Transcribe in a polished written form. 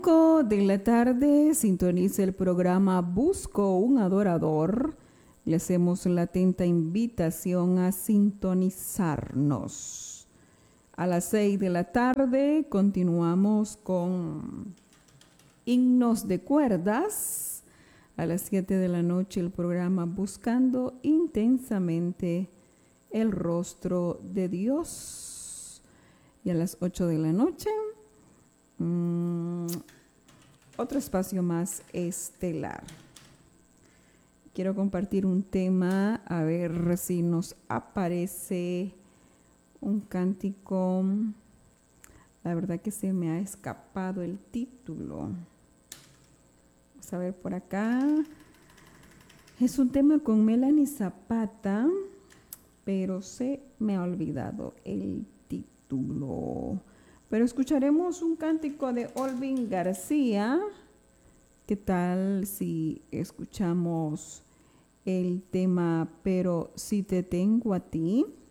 5 de la tarde sintoniza el programa Busco un Adorador. Le hacemos la atenta invitación a sintonizarnos. A las 6 de la tarde continuamos con Himnos de Cuerdas. A las 7 de la noche el programa Buscando Intensamente el Rostro de Dios. Y a las 8 de la noche otro espacio más estelar. Quiero compartir un tema, a ver si nos aparece un cántico. La verdad que se me ha escapado el título. Vamos a ver por acá. Es un tema con Melanie Zapata, pero se me ha olvidado el título. Pero escucharemos un cántico de Olvin García. ¿Qué tal si escuchamos el tema Pero si te tengo a ti?